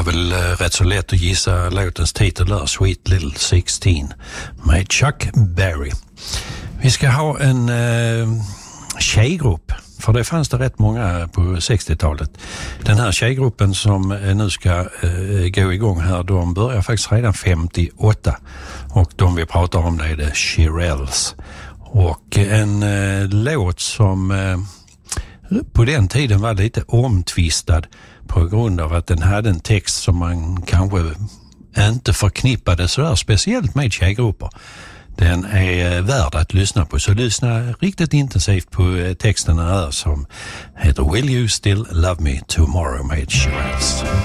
var väl rätt så lätt att gissa låtens titel där, Sweet Little 16 med Chuck Berry. Vi ska ha en tjejgrupp, för det fanns det rätt många på 60-talet. Den här tjejgruppen som nu ska gå igång här, de börjar faktiskt redan 58 och de vi pratar om det är The Shirelles. Och en låt som på den tiden var lite omtvistad på grund av att den hade en text som man kanske inte förknippade så där speciellt med tjejgrupper. Den är värd att lyssna på, så lyssna riktigt intensivt på texten här som heter Will You Still Love Me Tomorrow med Shirelles.